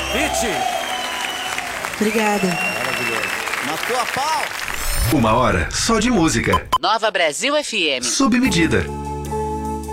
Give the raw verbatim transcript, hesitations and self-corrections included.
Pitty. Obrigada. Maravilhoso. Na tua pau. Uma hora só de música. Nova Brasil F M. Sob medida.